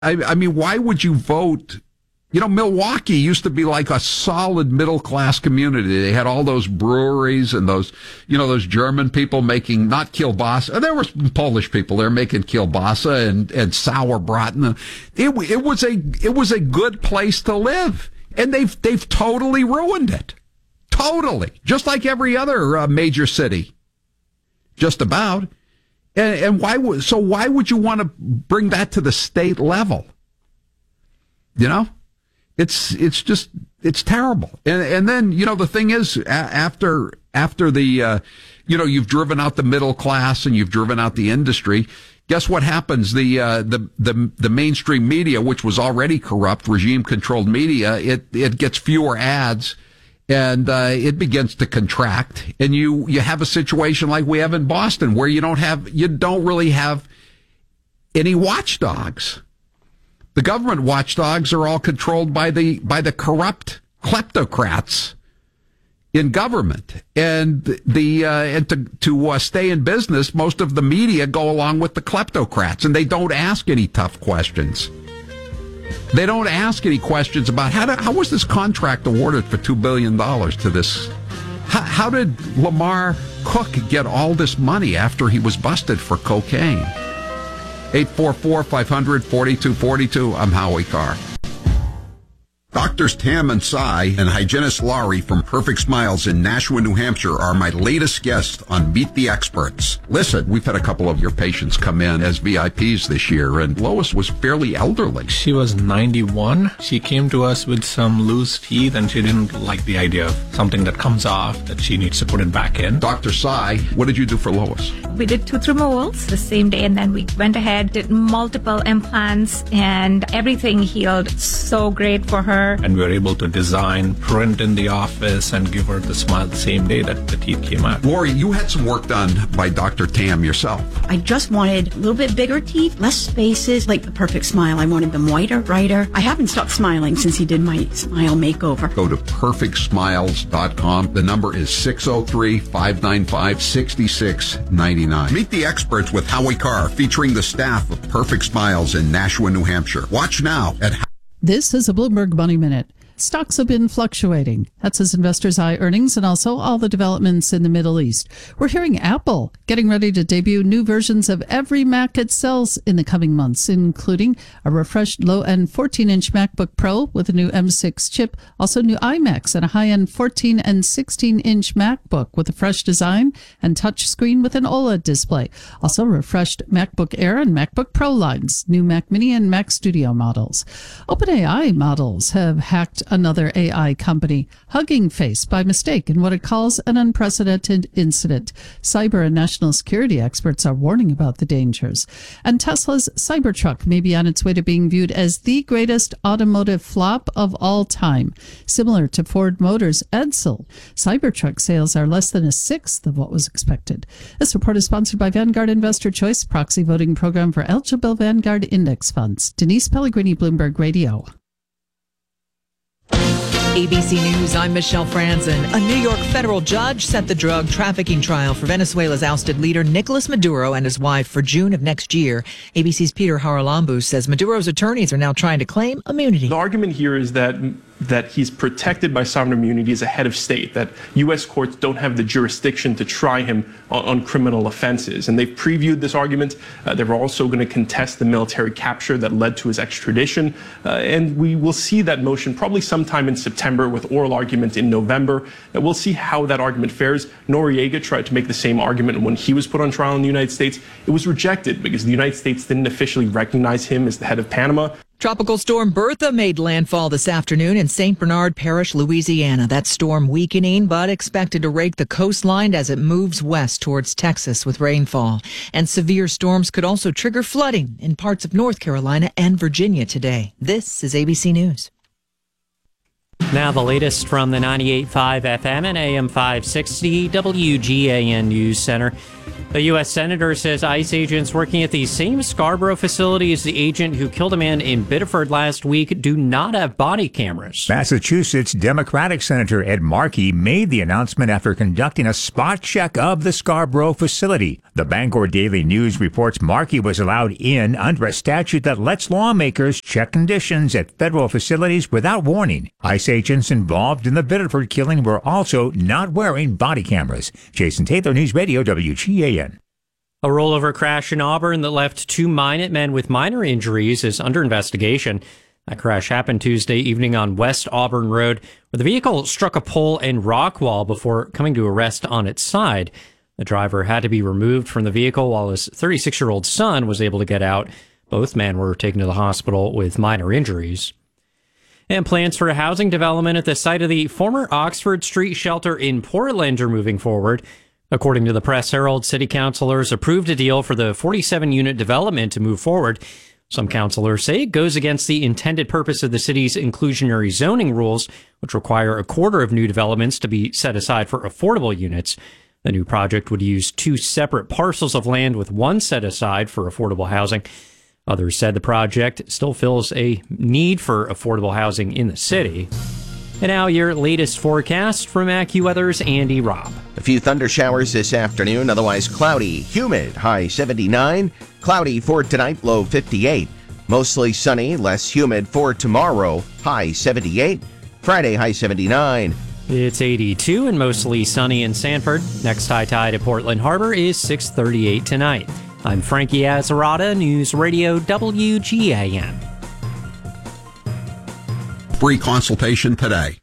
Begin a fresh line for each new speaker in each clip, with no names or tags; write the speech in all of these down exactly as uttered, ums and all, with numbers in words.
I, I mean, why would you vote? You know, Milwaukee used to be like a solid middle-class community. They had all those breweries and those, you know, those German people making, not kielbasa. There were some Polish people there making kielbasa and, and sauerbraten. It, it was a, it was a good place to live. And they've, they've totally ruined it. Totally. Just like every other uh, major city. Just about. And, and why would, so why would you want to bring that to the state level? You know? It's it's just it's terrible, and and then you know the thing is a- after after the uh, you know you've driven out the middle class and you've driven out the industry. Guess what happens? The uh, the the the mainstream media, which was already corrupt, regime controlled media, it it gets fewer ads, and uh, it begins to contract, and you you have a situation like we have in Boston where you don't have you don't really have any watchdogs. The government watchdogs are all controlled by the by the corrupt kleptocrats in government, and the uh, and to to uh, stay in business, most of the media go along with the kleptocrats, and they don't ask any tough questions. They don't ask any questions about how do, how was this contract awarded for two billion dollars to this? How, how did Lamar Cook get all this money after he was busted for cocaine? eight four four, five hundred, forty-two forty-two. I'm Howie Carr. Doctors Tam and Cy and hygienist Laurie from Perfect Smiles in Nashua, New Hampshire are my latest guests on Meet the Experts. Listen, we've had a couple of your patients come in as V I Ps this year, and Lois was fairly elderly.
She was ninety-one. She came to us with some loose teeth, and she didn't like the idea of something that comes off, that she needs to put it back in.
Doctor Cy, what did you do for Lois?
We did tooth removals the same day, and then we went ahead, did multiple implants, and everything healed so great for her.
And we were able to design, print in the office, and give her the smile the same day that the teeth came out.
Lori, you had some work done by Doctor Tam yourself.
I just wanted a little bit bigger teeth, less spaces, like the Perfect Smile. I wanted them whiter, brighter. I haven't stopped smiling since he did my smile makeover.
Go to perfect smiles dot com. The number is six oh three, five nine five, six six nine nine. Meet the Experts with Howie Carr, featuring the staff of Perfect Smiles in Nashua, New Hampshire. Watch now at
This is a Bloomberg Money Minute. Stocks have been fluctuating. That's as investors eye earnings and also all the developments in the Middle East. We're hearing Apple getting ready to debut new versions of every Mac it sells in the coming months, including a refreshed low-end fourteen-inch MacBook Pro with a new M six chip, also new iMacs and a high-end fourteen and sixteen-inch MacBook with a fresh design and touchscreen with an OLED display. Also refreshed MacBook Air and MacBook Pro lines, new Mac Mini and Mac Studio models. OpenAI models have hacked another A I company, Hugging Face, by mistake in what it calls an unprecedented incident. Cyber and national security experts are warning about the dangers. And Tesla's Cybertruck may be on its way to being viewed as the greatest automotive flop of all time. Similar to Ford Motors' Edsel, Cybertruck sales are less than a sixth of what was expected. This report is sponsored by Vanguard Investor Choice, proxy voting program for eligible Vanguard index funds. Denise Pellegrini, Bloomberg Radio.
A B C News, I'm Michelle Franzen. A New York federal judge set the drug trafficking trial for Venezuela's ousted leader Nicolas Maduro and his wife for June of next year. A B C's Peter Haralambous says Maduro's attorneys are now trying to claim immunity.
The argument here is that that he's protected by sovereign immunity as a head of state, that U S courts don't have the jurisdiction to try him on, on criminal offenses. And they've previewed this argument. Uh, they're also going to contest the military capture that led to his extradition. Uh, and we will see that motion probably sometime in September with oral argument in November. And we'll see how that argument fares. Noriega tried to make the same argument when he was put on trial in the United States. It was rejected because the United States didn't officially recognize him as the head of Panama.
Tropical storm Bertha made landfall this afternoon in Saint Bernard Parish, Louisiana. That storm weakening, but expected to rake the coastline as it moves west towards Texas with rainfall. And severe storms could also trigger flooding in parts of North Carolina and Virginia today. This is A B C News.
Now the latest from the ninety-eight point five F M and A M five sixty W G A N News Center. The U S senator says ICE agents working at the same Scarborough facility as the agent who killed a man in Biddeford last week do not have body cameras.
Massachusetts Democratic Senator Ed Markey made the announcement after conducting a spot check of the Scarborough facility. The Bangor Daily News reports Markey was allowed in under a statute that lets lawmakers check conditions at federal facilities without warning. ICE agents involved in the Biddeford killing were also not wearing body cameras. Jason Taylor, News Radio, W G A N.
A rollover crash in Auburn that left two Minutemen with minor injuries is under investigation. That crash happened Tuesday evening on West Auburn Road, where the vehicle struck a pole and rock wall before coming to a rest on its side. The driver had to be removed from the vehicle while his thirty-six-year-old son was able to get out. Both men were taken to the hospital with minor injuries. And plans for a housing development at the site of the former Oxford Street shelter in Portland are moving forward. According to the Press Herald, city councilors approved a deal for the forty-seven unit development to move forward. Some councilors say it goes against the intended purpose of the city's inclusionary zoning rules, which require a quarter of new developments to be set aside for affordable units. The new project would use two separate parcels of land with one set aside for affordable housing. Others said the project still fills a need for affordable housing in the city. And now your latest forecast from AccuWeather's Andy Robb.
A few thunder showers this afternoon, otherwise cloudy, humid, high seventy-nine. Cloudy for tonight, low fifty-eight. Mostly sunny, less humid for tomorrow, high seventy-eight. Friday, high seventy-nine.
It's eighty-two and mostly sunny in Sanford. Next high tide at Portland Harbor is six thirty-eight tonight. I'm Frankie Azarada, News Radio W G A N.
Free consultation today.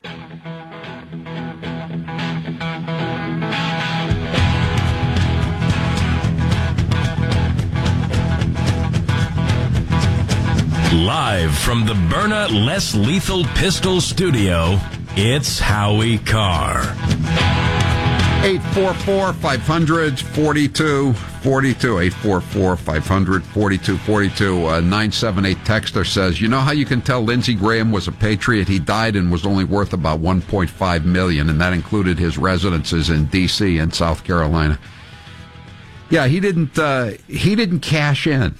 Live from the Byrna Less Lethal Pistol Studio, it's Howie Carr.
eight four four, five hundred, forty-two forty-two. eight four four, five hundred, forty-two forty-two. Uh, nine seven eight texter says, you know how you can tell Lindsey Graham was a patriot? He died and was only worth about one point five million dollars, and that included his residences in D C and South Carolina. Yeah, he didn't, uh, he didn't cash in.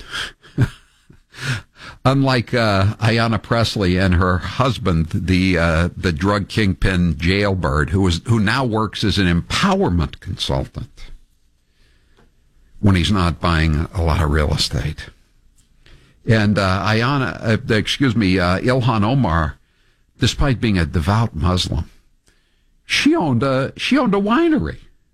Unlike uh, Ayanna Pressley and her husband, the uh, the drug kingpin jailbird, who is who now works as an empowerment consultant when he's not buying a lot of real estate. And uh, Ayanna, uh, excuse me, uh, Ilhan Omar, despite being a devout Muslim, she owned a she owned a winery,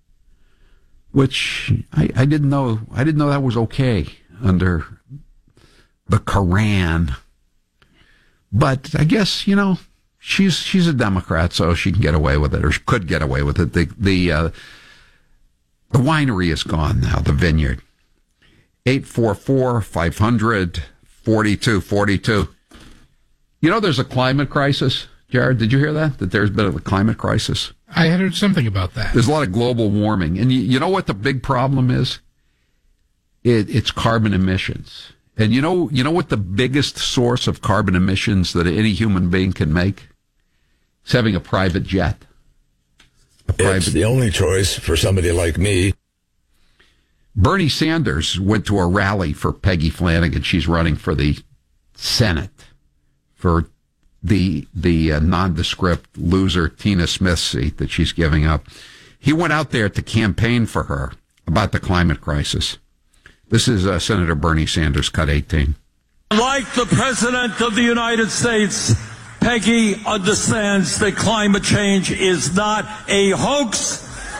which I, I didn't know I didn't know that was okay under the Quran. But I guess, you know, she's she's a Democrat, so she can get away with it, or she could get away with it. The the uh, the winery is gone now, the vineyard. eight four four, five hundred, forty-two forty-two. You know there's a climate crisis, Jared? Did you hear that? That there's been a climate crisis?
I had heard something about that.
There's a lot of global warming. And you, you know what the big problem is? It, it's carbon emissions. And you know, you know what the biggest source of carbon emissions that any human being can make? It's having a private jet. A private
it's the only choice for somebody like me.
Bernie Sanders went to a rally for Peggy Flanagan. She's running for the Senate for the the uh, nondescript loser Tina Smith seat that she's giving up. He went out there to campaign for her about the climate crisis. This is uh, Senator Bernie Sanders, cut eighteen.
Like the President of the United States, Peggy understands that climate change is not a hoax,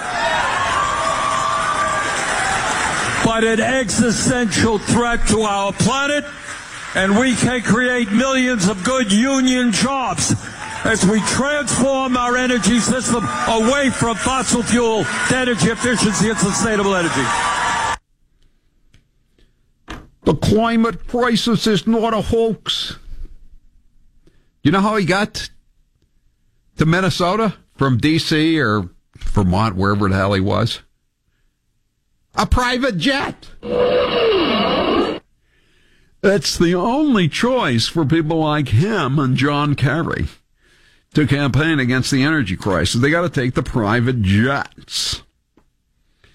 but an existential threat to our planet, and we can create millions of good union jobs as we transform our energy system away from fossil fuel to energy efficiency and sustainable energy.
The climate crisis is not a hoax. You know how he got to Minnesota from D C or Vermont, wherever the hell he was? A private jet. It's the only choice for people like him and John Kerry to campaign against the energy crisis. They got to take the private jets.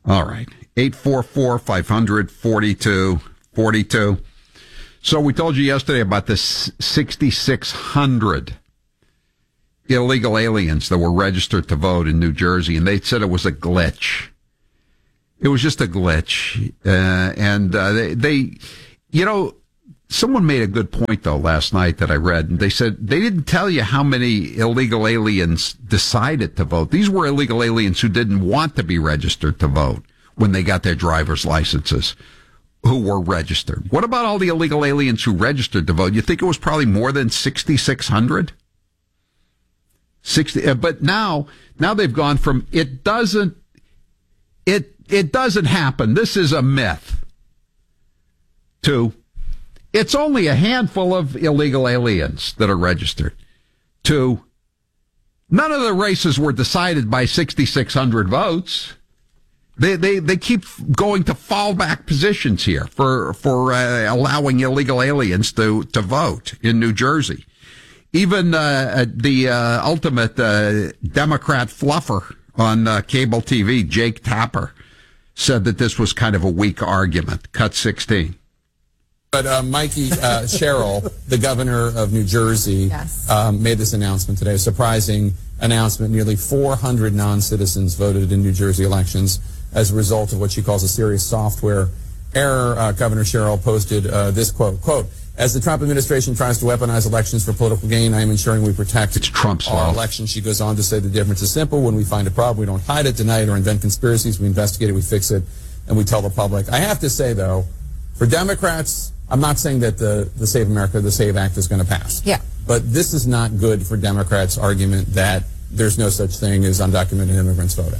All right. eight four four, five hundred, forty-two forty-two. So we told you yesterday about the sixty-six hundred illegal aliens that were registered to vote in New Jersey, and they said it was a glitch. It was just a glitch. Uh, and uh, they, they, you know, someone made a good point, though, last night that I read. And they said they didn't tell you how many illegal aliens decided to vote. These were illegal aliens who didn't want to be registered to vote when they got their driver's licenses, who were registered. What about all the illegal aliens who registered to vote? You think it was probably more than sixty-six hundred? sixty, but now, now they've gone from it doesn't, it, it doesn't happen. This is a myth. To it's only a handful of illegal aliens that are registered. To none of the races were decided by sixty-six hundred votes. They, they, they keep going to fallback positions here for, for, uh, allowing illegal aliens to, to vote in New Jersey. Even uh, the uh, ultimate uh, Democrat fluffer on uh, cable T V, Jake Tapper, said that this was kind of a weak argument. Cut sixteen.
But uh, Mikey uh, Sherrill, the governor of New Jersey, yes. um, made this announcement today, a surprising announcement. Nearly four hundred non-citizens voted in New Jersey elections as a result of what she calls a serious software error. Uh, Governor Sherrill posted uh, this quote, quote, as the Trump administration tries to weaponize elections for political gain, I am ensuring we protect
it's Trump's
our
law.
elections. She goes on to say the difference is simple. When we find a problem, we don't hide it, deny it, or invent conspiracies. We investigate it, we fix it, and we tell the public. I have to say, though, for Democrats, I'm not saying that the, the Save America, the SAVE Act is going to pass.
Yeah.
But this is not good for Democrats' argument that there's no such thing as undocumented immigrants voting.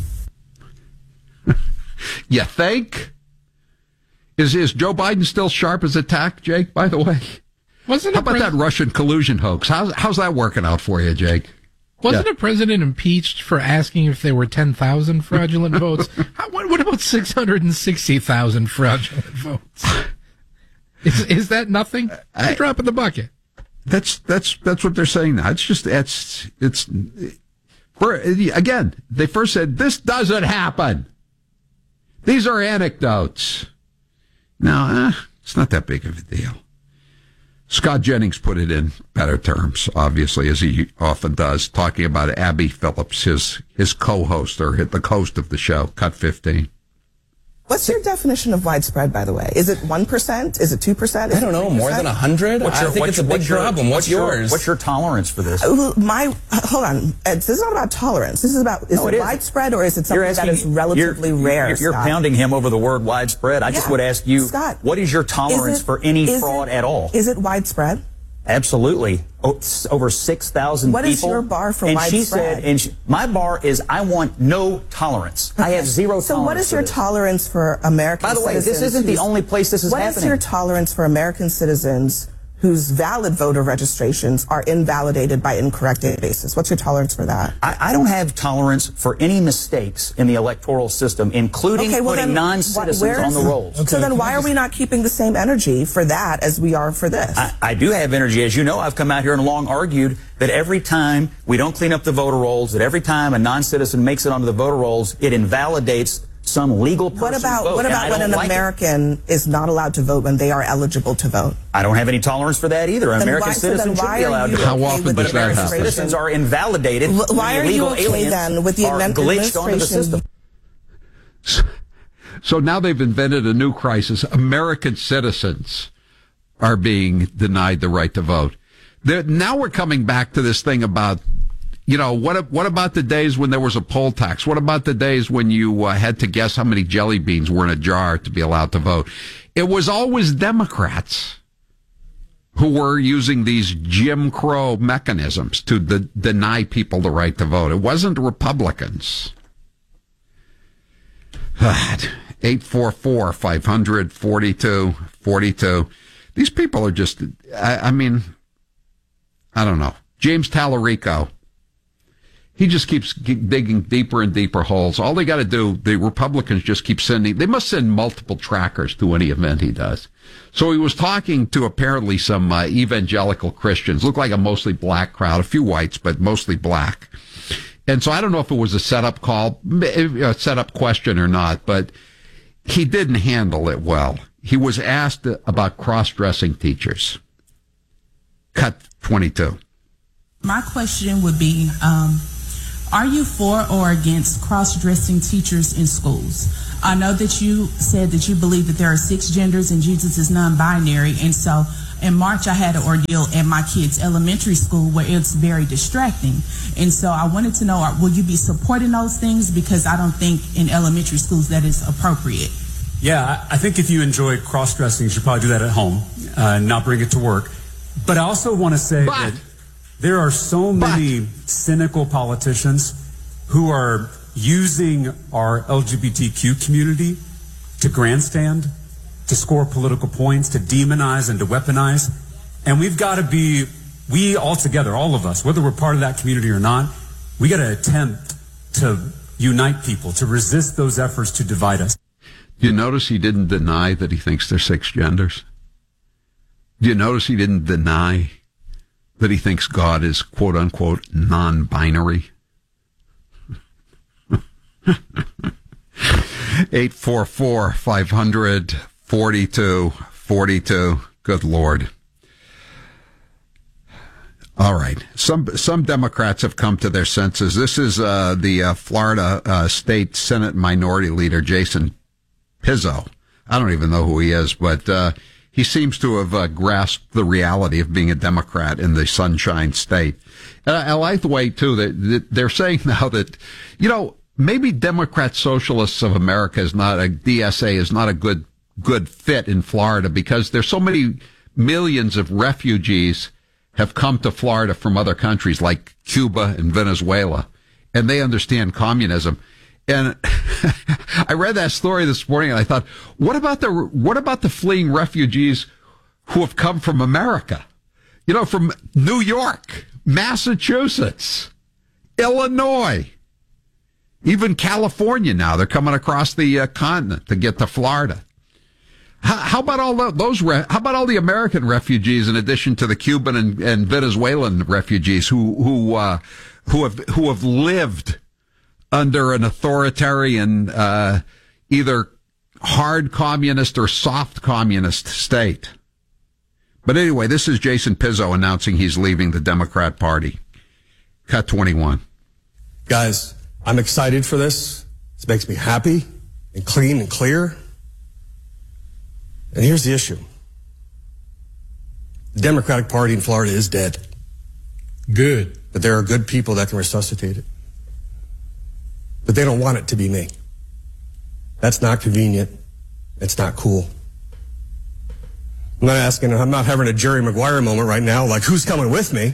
You think? Is is Joe Biden still sharp as a tack, Jake, by the way?
Wasn't
How about
pres-
that Russian collusion hoax? How's, how's that working out for you, Jake?
Wasn't
yeah.
a president impeached for asking if there were ten thousand fraudulent votes? How, what, what about six hundred sixty thousand fraudulent votes? Is, is that nothing? I, drop in the bucket.
That's that's that's what they're saying now. It's just it's it's for, again. They first said this doesn't happen. These are anecdotes. Now, eh, it's not that big of a deal. Scott Jennings put it in better terms, obviously, as he often does, talking about Abby Phillips, his his co-host or the host of the show. Cut fifteen.
What's your definition of widespread, by the way? Is it one percent? Is it two percent?
I don't know, more than one hundred? I think it's a big problem. What's yours?
What's your tolerance for this?
Uh, my, uh, hold on. Ed, this is not about tolerance. This is about, is
no,
it,
it
widespread or is it something asking, that is relatively
you're,
rare,
You're, you're
Scott?
pounding him over the word widespread. I
yeah.
just would ask you,
Scott,
what is your tolerance
is it,
for any
is
fraud
it,
at all?
Is it widespread?
Absolutely. Oh, over six thousand people.
What is your bar for
and
widespread?
She said, and she, my bar is I want no tolerance. Okay. I have zero
so
tolerance.
So what is your tolerance for American citizens?
By the way, this isn't the only place this is
what
happening.
What is your tolerance for American citizens whose valid voter registrations are invalidated by incorrect databases? What's your tolerance for that?
I, I don't have tolerance for any mistakes in the electoral system, including
okay, well
putting
then,
non-citizens on the rolls.
Okay, so then why are we not keeping the same energy for that as we are for this?
I, I do have energy. As you know, I've come out here and long argued that every time we don't clean up the voter rolls, that every time a non-citizen makes it onto the voter rolls, it invalidates some legal person's
What about
vote,
what about when an
like
American it. is not allowed to vote when they are eligible to vote?
I don't have any tolerance for that either. An
then
American
why,
citizen
so
should be allowed to vote.
How often
but
does that
American
happen?
citizens are invalidated.
L- why
when
are you
illegal
okay
aliens
then with the
are glitched onto the system?
So now they've invented a new crisis. American citizens are being denied the right to vote. They're, now we're coming back to this thing about, you know, what what about the days when there was a poll tax? What about the days when you uh, had to guess how many jelly beans were in a jar to be allowed to vote? It was always Democrats who were using these Jim Crow mechanisms to de- deny people the right to vote. It wasn't Republicans. eight four four, five hundred, forty-two forty-two. These people are just, I, I mean, I don't know. James Tallarico. He just keeps digging deeper and deeper holes. All they got to do, the Republicans just keep sending, they must send multiple trackers to any event he does. So he was talking to apparently some uh, evangelical Christians, looked like a mostly black crowd, a few whites, but mostly black. And so I don't know if it was a setup call, a setup question or not, but he didn't handle it well. He was asked about cross-dressing teachers. Cut twenty-two.
My question would be, um, are you for or against cross-dressing teachers in schools? I know that you said that you believe that there are six genders and Jesus is non-binary. And so in March, I had an ordeal at my kids' elementary school where it's very distracting. And so I wanted to know, will you be supporting those things? Because I don't think in elementary schools that is appropriate.
Yeah, I think if you enjoy cross-dressing, you should probably do that at home uh, and not bring it to work. But I also want to say but, that there are so many but, cynical politicians who are using our L G B T Q community to grandstand, to score political points, to demonize and to weaponize. And we've got to be, we all together, all of us, whether we're part of that community or not, we got to attempt to unite people, to resist those efforts to divide us.
Do you notice he didn't deny that he thinks there's six genders? Do you notice he didn't deny that he thinks God is, quote unquote, non-binary? eight four four, five hundred, forty-two forty-two. Good Lord. All right. Some some Democrats have come to their senses. This is uh, the uh, Florida uh, State Senate Minority Leader, Jason Pizzo. I don't even know who he is, but uh, he seems to have uh, grasped the reality of being a Democrat in the Sunshine State. And I, I like the way, too, that, that they're saying now that, you know, maybe Democrat Socialists of America is not a, D S A is not a good, good fit in Florida because there's so many millions of refugees have come to Florida from other countries like Cuba and Venezuela, and they understand communism. And I read that story this morning and I thought, what about the, what about the fleeing refugees who have come from America? You know, from New York, Massachusetts, Illinois, even California now. They're coming across the uh, continent to get to Florida. How, how about all the, those, re- how about all the American refugees in addition to the Cuban and, and Venezuelan refugees who, who, uh, who have, who have lived under an authoritarian, uh, either hard communist or soft communist state. But anyway, this is Jason Pizzo announcing he's leaving the Democrat Party. Cut twenty-one.
Guys, I'm excited for this. This makes me happy and clean and clear. And here's the issue. The Democratic Party in Florida is dead. Good. But there are good people that can resuscitate it. But they don't want it to be me. That's not convenient. It's not cool. I'm not asking, I'm not having a Jerry Maguire moment right now, like who's coming with me?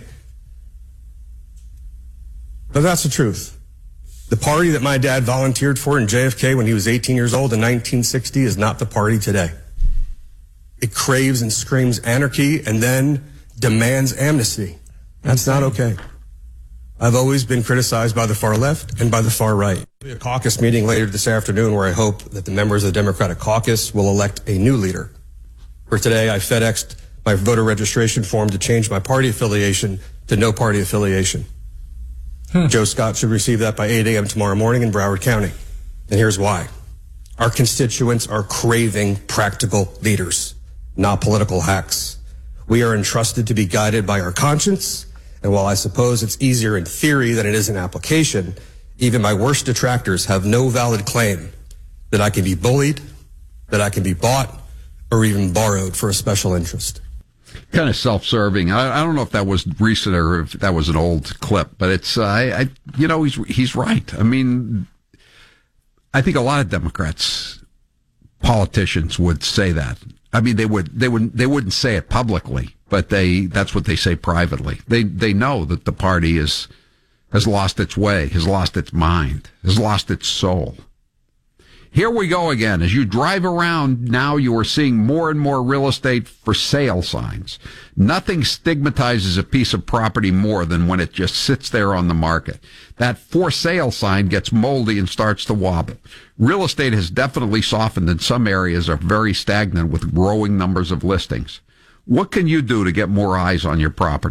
But that's the truth. The party that my dad volunteered for in J F K when he was eighteen years old in nineteen sixty is not the party today. It craves and screams anarchy and then demands amnesty. That's not okay. I've always been criticized by the far left and by the far right. There'll be a caucus meeting later this afternoon where I hope that the members of the Democratic caucus will elect a new leader. For today, I FedExed my voter registration form to change my party affiliation to no party affiliation. Hmm. Joe Scott should receive that by eight a.m. tomorrow morning in Broward County. And here's why. Our constituents are craving practical leaders, not political hacks. We are entrusted to be guided by our conscience. And while I suppose it's easier in theory than it is in application, even my worst detractors have no valid claim that I can be bullied, that I can be bought, or even borrowed for a special interest.
Kind of self-serving. I, I don't know if that was recent or if that was an old clip, but it's, uh, I, I, you know, he's he's right. I mean, I think a lot of Democrats, politicians would say that. I mean, they would they would they wouldn't say it publicly, but they that's what they say privately. They they know that the party is has lost its way, has lost its mind, has lost its soul. Here we go again. As you drive around now, you are seeing more and more real estate for sale signs. Nothing stigmatizes a piece of property more than when it just sits there on the market. That for sale sign gets moldy and starts to wobble. Real estate has definitely softened, and some areas are very stagnant with growing numbers of listings. What can you do to get more eyes on your property?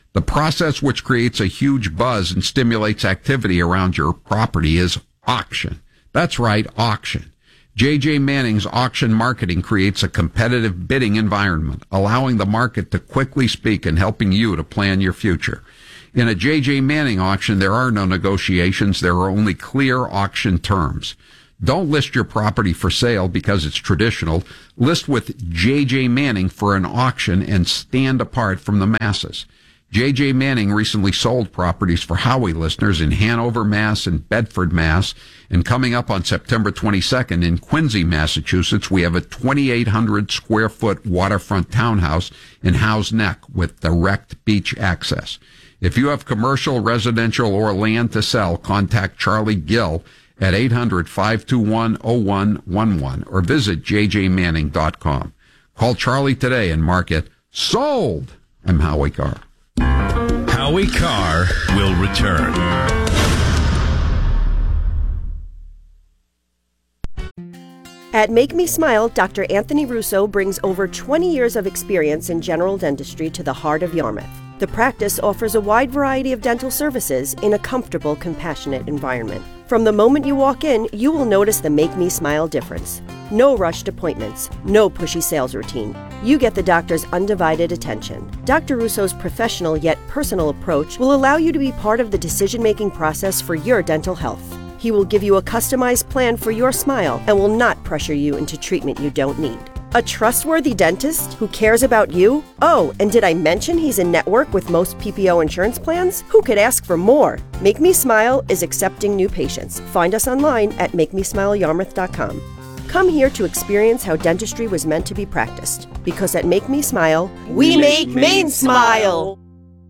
The process which creates a huge buzz and stimulates activity around your property is auction. That's right, auction. J J Manning's auction marketing creates a competitive bidding environment, allowing the market to quickly speak and helping you to plan your future. In a J J Manning auction, there are no negotiations. There are only clear auction terms. Don't list your property for sale because it's traditional. List with J J Manning for an auction and stand apart from the masses. J J Manning recently sold properties for Howie listeners in Hanover, Mass. And Bedford, Mass. And coming up on September twenty-second in Quincy, Massachusetts, we have a twenty-eight hundred square foot waterfront townhouse in Howe's Neck with direct beach access. If you have commercial, residential, or land to sell, contact Charlie Gill at eight hundred, five two one, oh one one one or visit j j manning dot com. Call Charlie today and mark it sold. I'm Howie Carr.
Howie Carr will return.
At Make Me Smile, Doctor Anthony Russo brings over twenty years of experience in general dentistry to the heart of Yarmouth. The practice offers a wide variety of dental services in a comfortable, compassionate environment. From the moment you walk in, you will notice the Make Me Smile difference. No rushed appointments, no pushy sales routine. You get the doctor's undivided attention. Doctor Russo's professional yet personal approach will allow you to be part of the decision-making process for your dental health. He will give you a customized plan for your smile and will not pressure you into treatment you don't need. A trustworthy dentist who cares about you? Oh, and did I mention he's in network with most P P O insurance plans? Who could ask for more? Make Me Smile is accepting new patients. Find us online at make me smile yarmouth dot com. Come here to experience how dentistry was meant to be practiced. Because at Make Me Smile, we, we make Maine smile!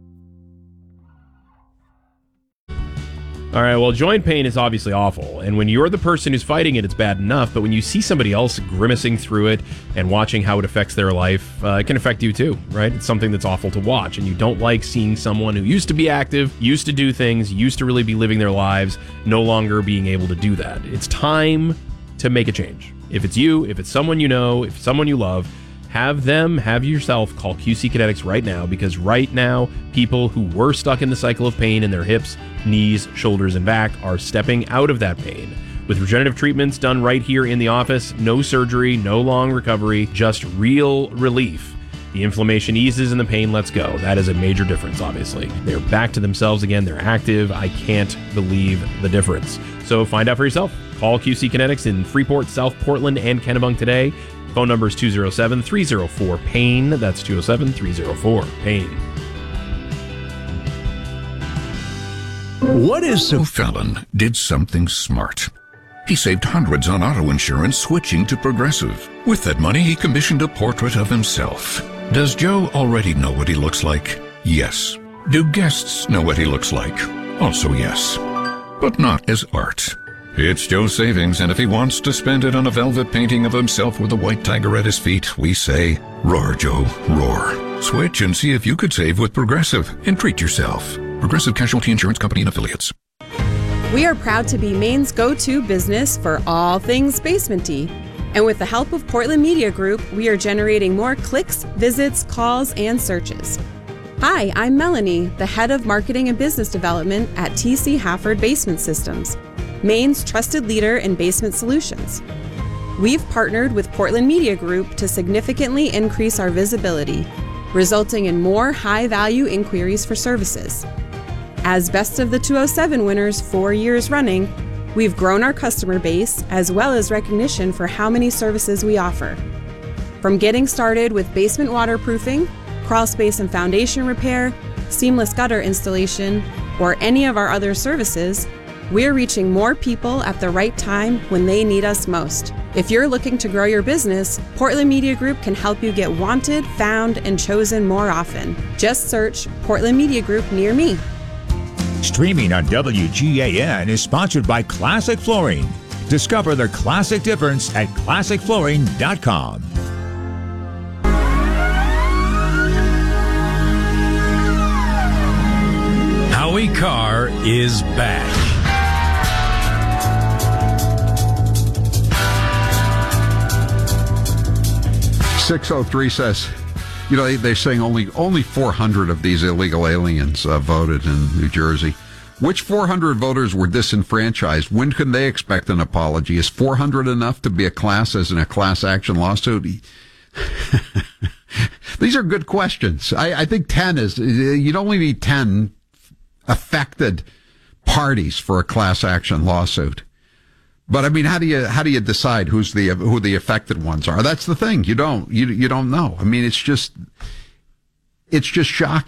All right, well, joint pain is obviously awful, and when you're the person who's fighting it, it's bad enough, but when you see somebody else grimacing through it and watching how it affects their life, uh, it can affect you too, right? It's something that's awful to watch, and you don't like seeing someone who used to be active, used to do things, used to really be living their lives, no longer being able to do that. It's time to make a change. If it's you, if it's someone you know, if it's someone you love, have them, have yourself call Q C Kinetics right now, because right now, people who were stuck in the cycle of pain in their hips, knees, shoulders, and back are stepping out of that pain. With regenerative treatments done right here in the office, no surgery, no long recovery, just real relief. The inflammation eases and the pain lets go. That is a major difference, obviously. They're back to themselves again. They're active. I can't believe the difference. So find out for yourself. Call Q C Kinetics in Freeport, South Portland, and Kennebunk today. Phone number is two oh seven, three oh four, PAIN. That's two oh seven, three oh four, PAIN.
What is so Fallon did something smart. He saved hundreds on auto insurance switching to Progressive. With that money, he commissioned a portrait of himself. Does Joe already know what he looks like? Yes. Do guests know what he looks like? Also yes. But not as art. It's Joe's savings, and if he wants to spend it on a velvet painting of himself with a white tiger at his feet, we say, roar, Joe, roar. Switch and see if you could save with Progressive and treat yourself. Progressive Casualty Insurance Company and Affiliates.
We are proud to be Maine's go-to business for all things basement-y. And with the help of Portland Media Group, we are generating more clicks, visits, calls, and searches. Hi, I'm Melanie, the head of marketing and business development at T C Hafford Basement Systems, Maine's trusted leader in basement solutions. We've partnered with Portland Media Group to significantly increase our visibility, resulting in more high-value inquiries for services. As Best of the two oh seven winners four years running, we've grown our customer base as well as recognition for how many services we offer. From getting started with basement waterproofing, crawl space and foundation repair, seamless gutter installation, or any of our other services, we're reaching more people at the right time when they need us most. If you're looking to grow your business, Portland Media Group can help you get wanted, found, and chosen more often. Just search Portland Media Group near me.
Streaming on W G A N is sponsored by Classic Flooring. Discover the classic difference at classic flooring dot com.
Howie Carr is back.
six oh three says, You know, they, they're saying only only four hundred of these illegal aliens uh, voted in New Jersey. Which four hundred voters were disenfranchised? When can they expect an apology? Is four hundred enough to be a class as in a class action lawsuit? These are good questions. I, I think ten is, you'd only need ten affected parties for a class action lawsuit. But I mean, how do you, how do you decide who's the, who the affected ones are? That's the thing. You don't, you, you don't know. I mean, it's just, it's just shocking.